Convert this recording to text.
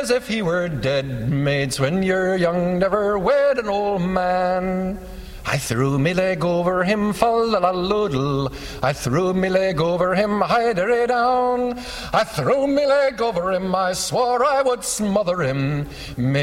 as if he were dead. Maids, when you're young, never wed an old man. I threw me leg over him, fa-la-la-loodle. I threw me leg over him, hide-a-ray down. I threw me leg over him, I swore I would smother him.